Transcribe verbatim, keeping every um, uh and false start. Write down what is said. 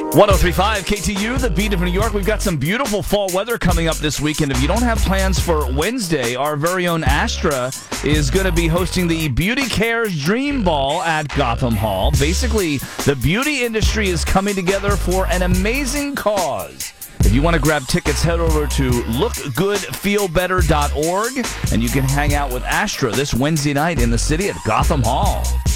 one oh three point five K T U, the beat of New York. We've got some beautiful fall weather coming up this weekend. If you don't have plans for Wednesday, our very own Astra is going to be hosting the Beauty Cares Dream Ball at Gotham Hall. Basically, the beauty industry is coming together for an amazing cause. If you want to grab tickets, head over to look good feel better dot org, and you can hang out with Astra this Wednesday night in the city at Gotham Hall.